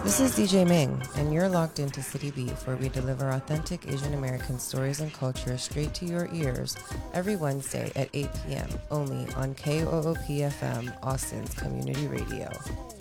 This is DJ Ming, and you're logged into City Beef, where we deliver authentic Asian American stories and culture straight to your ears every Wednesday at 8 p.m. only on KOOP FM, Austin's community radio.